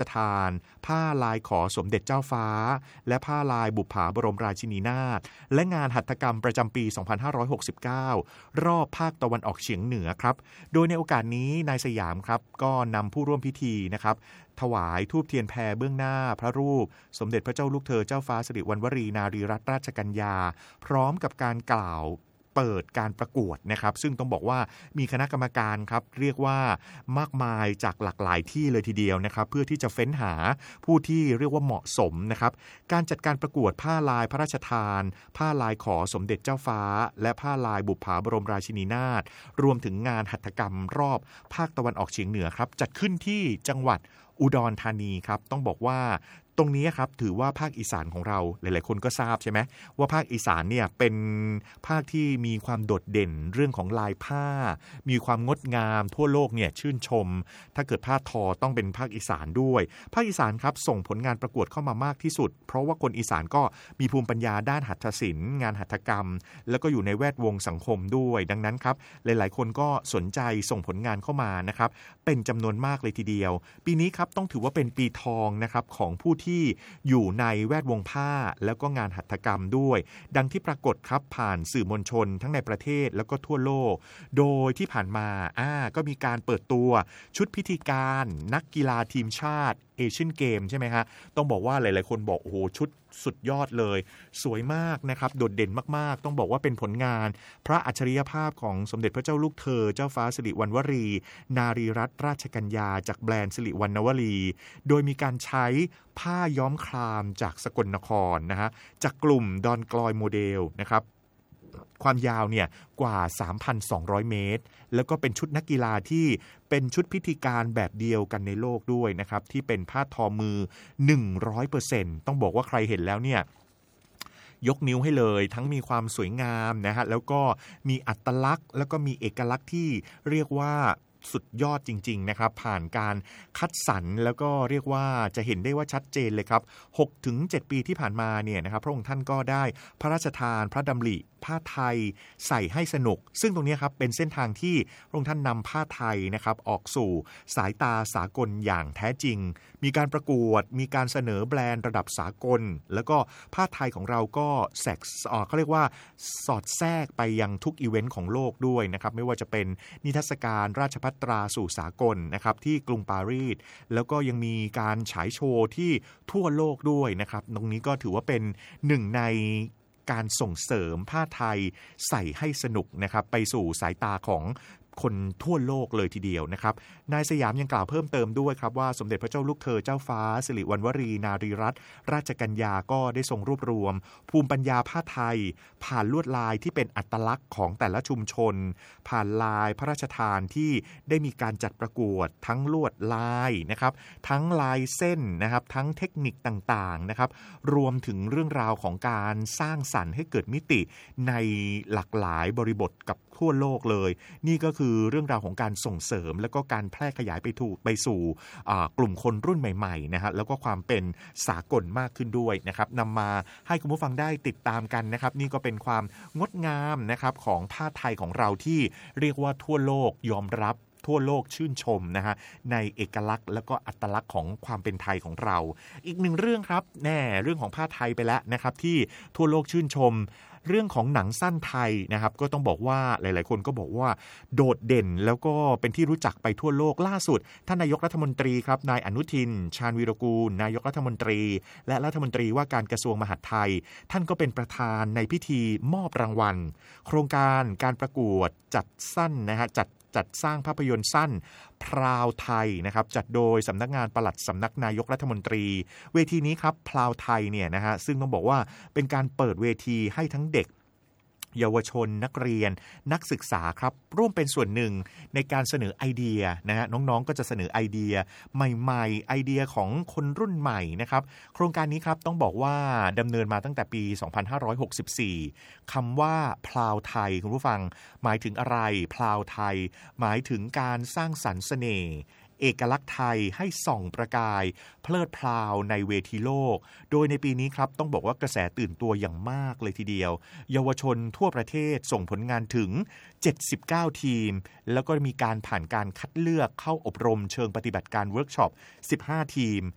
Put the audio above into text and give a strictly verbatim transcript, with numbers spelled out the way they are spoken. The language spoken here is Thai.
ทานผ้าลายขอสมเด็จเจ้าฟ้าและผ้าลายบุปผาบรมราชินีนาถและงานหัตถกรรมประจำปีสองพันห้าร้อยหกสิบเก้ารอบภาคตะวันออกเฉียงเหนือครับโดยในโอกาสนี้นายสยามครับก็นำผู้ร่วมพิธีนะครับถวายธูปเทียนแพเบื้องหน้าพระรูปสมเด็จพระเจ้าลูกเธอเจ้าฟ้าสิริวัณวรีนารีรัตนราชกัญญาพร้อมกับการกล่าวเปิดการประกวดนะครับซึ่งต้องบอกว่ามีคณะกรรมการครับเรียกว่ามากมายจากหลากหลายที่เลยทีเดียวนะครับเพื่อที่จะเฟ้นหาผู้ที่เรียกว่าเหมาะสมนะครับการจัดการประกวดผ้าลายพระราชทานผ้าลายขอสมเด็จเจ้าฟ้าและผ้าลายบุปผาบรมราชินีนาถรวมถึงงานหัตถกรรมรอบภาคตะวันออกเฉียงเหนือครับจัดขึ้นที่จังหวัดอุดรธานีครับต้องบอกว่าตรงนี้ครับถือว่าภาคอีสานของเราหลายๆคนก็ทราบใช่ไหมว่าภาคอีสานเนี่ยเป็นภาคที่มีความโดดเด่นเรื่องของลายผ้ามีความงดงามทั่วโลกเนี่ยชื่นชมถ้าเกิดผ้าทอต้องเป็นภาคอีสานด้วยภาคอีสานครับส่งผลงานประกวดเข้ามามากที่สุดเพราะว่าคนอีสานก็มีภูมิปัญญาด้านหัตถศิลป์งานหัตถกรรมแล้วก็อยู่ในแวดวงสังคมด้วยดังนั้นครับหลายๆคนก็สนใจส่งผลงานเข้ามานะครับเป็นจำนวนมากเลยทีเดียวปีนี้ครับต้องถือว่าเป็นปีทองนะครับของผู้ที่อยู่ในแวดวงผ้าแล้วก็งานหัตถกรรมด้วยดังที่ปรากฏครับผ่านสื่อมวลชนทั้งในประเทศแล้วก็ทั่วโลกโดยที่ผ่านมาอ่าก็มีการเปิดตัวชุดพิธีการนักกีฬาทีมชาติเอเชียนเกมใช่ไหมฮะต้องบอกว่าหลายๆคนบอกโอ้โหชุดสุดยอดเลยสวยมากนะครับโดดเด่นมากๆต้องบอกว่าเป็นผลงานพระอัจฉริยภาพของสมเด็จพระเจ้าลูกเธอเจ้าฟ้าสิริวัณวรีนารีรัตนราชกัญญาจากแบรนด์สิริวัณวรีโดยมีการใช้ผ้าย้อมครามจากสกลนครนะฮะจากกลุ่มดอนกลอยโมเดลนะครับความยาวเนี่ยกว่า สามพันสองร้อย เมตรแล้วก็เป็นชุดนักกีฬาที่เป็นชุดพิธีการแบบเดียวกันในโลกด้วยนะครับที่เป็นผ้าทอมือ หนึ่งร้อยเปอร์เซ็นต์ ต้องบอกว่าใครเห็นแล้วเนี่ยยกนิ้วให้เลยทั้งมีความสวยงามนะฮะแล้วก็มีอัตลักษณ์แล้วก็มีเอกลักษณ์ที่เรียกว่าสุดยอดจริงๆนะครับผ่านการคัดสรรแล้วก็เรียกว่าจะเห็นได้ว่าชัดเจนเลยครับ หกถึงเจ็ด ปีที่ผ่านมาเนี่ยนะครับพระองค์ท่านก็ได้พระราชทานพระดำริผ้าไทยใส่ให้สนุกซึ่งตรงนี้ครับเป็นเส้นทางที่พระองค์ท่านนำผ้าไทยนะครับออกสู่สายตาสากลอย่างแท้จริงมีการประกวดมีการเสนอแบรนด์ระดับสากลแล้วก็ผ้าไทยของเราก็แสกเขาเรียกว่าสอดแทรกไปยังทุกอีเวนต์ของโลกด้วยนะครับไม่ว่าจะเป็นนิทรรศการราชภัฏตราสู่สากลนะครับที่กรุงปารีสแล้วก็ยังมีการฉายโชว์ที่ทั่วโลกด้วยนะครับตรงนี้ก็ถือว่าเป็นหนึ่งในการส่งเสริมผ้าไทยใส่ให้สนุกนะครับไปสู่สายตาของคนทั่วโลกเลยทีเดียวนะครับนายสยามยังกล่าวเพิ่มเติมด้วยครับว่าสมเด็จพระเจ้าลูกเธอเจ้าฟ้าสิริวัณวรีนารีรัตนราชกัญญาก็ได้ทรงรวบรวมภูมิปัญญาผ้าไทยผ่านลวดลายที่เป็นอัตลักษณ์ของแต่ละชุมชนผ่านลายพระราชทานที่ได้มีการจัดประกวดทั้งลวดลายนะครับทั้งลายเส้นนะครับทั้งเทคนิคต่างๆนะครับรวมถึงเรื่องราวของการสร้างสรรค์ให้เกิดมิติในหลากหลายบริบทกับทั่วโลกเลยนี่ก็คือเรื่องราวของการส่งเสริมแล้วก็การแพร่ขยายไปถูกไปสู่กลุ่มคนรุ่นใหม่ๆนะฮะแล้วก็ความเป็นสากลมากขึ้นด้วยนะครับนำมาให้คุณผู้ฟังได้ติดตามกันนะครับนี่ก็เป็นความงดงามนะครับของผ้าไทยของเราที่เรียกว่าทั่วโลกยอมรับทั่วโลกชื่นชมนะฮะในเอกลักษณ์แล้วก็อัตลักษณ์ของความเป็นไทยของเราอีกหนึ่งเรื่องครับแน่เรื่องของผ้าไทยไปแล้วนะครับที่ทั่วโลกชื่นชมเรื่องของหนังสั้นไทยนะครับก็ต้องบอกว่าหลายๆคนก็บอกว่าโดดเด่นแล้วก็เป็นที่รู้จักไปทั่วโลกล่าสุดท่านนายกรัฐมนตรีครับนายอนุทินชาญวีรกูลนายกรัฐมนตรีและรัฐมนตรีว่าการกระทรวงมหาดไทยท่านก็เป็นประธานในพิธีมอบรางวัลโครงการการประกวดจัดสั้นนะฮะจัดจัดสร้างภาพยนตร์สั้นพราวไทยนะครับจัดโดยสำนักงานปลัดสำนักนายกรัฐมนตรีเวทีนี้ครับพราวไทยเนี่ยนะฮะซึ่งต้องบอกว่าเป็นการเปิดเวทีให้ทั้งเด็กเยาวชนนักเรียนนักศึกษาครับร่วมเป็นส่วนหนึ่งในการเสนอไอเดียนะฮะน้องๆก็จะเสนอไอเดียใหม่ๆไอเดียของคนรุ่นใหม่นะครับโครงการนี้ครับต้องบอกว่าดำเนินมาตั้งแต่ปีสองพันห้าร้อยหกสิบสี่คำว่าพราวไทยคุณผู้ฟังหมายถึงอะไรพราวไทยหมายถึงการสร้างสรรค์เสน่ห์เอกลักษณ์ไทยให้ส่องประกายเพลิดเพลาในเวทีโลกโดยในปีนี้ครับต้องบอกว่ากระแสตื่นตัวอย่างมากเลยทีเดียวเยาวชนทั่วประเทศส่งผลงานถึงเจ็ดสิบเก้าทีมแล้วก็มีการผ่านการคัดเลือกเข้าอบรมเชิงปฏิบัติการเวิร์กช็อปสิบห้าทีม